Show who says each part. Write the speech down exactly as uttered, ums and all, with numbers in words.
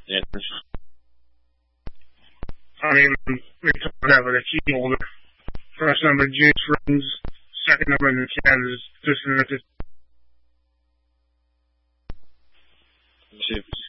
Speaker 1: Yeah.
Speaker 2: I mean, we talk about with a key holder. First number, James Rings. Second number in the tab is just an
Speaker 1: Chips.